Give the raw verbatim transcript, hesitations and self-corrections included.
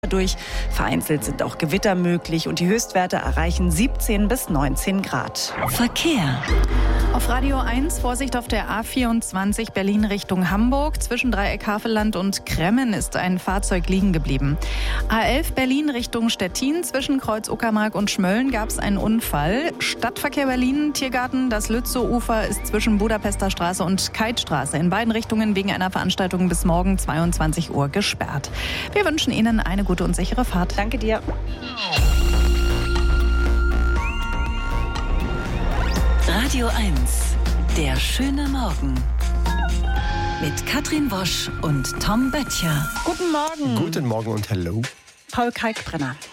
durch. Vereinzelt sind auch Gewitter möglich und die Höchstwerte erreichen siebzehn bis neunzehn Grad. Verkehr. Auf Radio eins Vorsicht auf der A vierundzwanzig Berlin Richtung Hamburg. Zwischen Dreieck Havelland und Kremmen ist ein Fahrzeug liegen geblieben. A elf Berlin Richtung Stettin. Zwischen Kreuz Uckermark und Schmölln gab es einen Unfall. Stadtverkehr Berlin, Tiergarten. Das Lützow-Ufer ist zwischen Budapester Straße und Keithstraße in beiden Richtungen wegen einer Veranstaltung bis morgen zweiundzwanzig Uhr gesperrt. Wir wünschen Ihnen eine gute und sichere Fahrt. Danke dir. Radio eins, der schöne Morgen. Mit Katrin Wosch und Tom Böttcher. Guten Morgen. Guten Morgen und hallo. Paul Kalkbrenner.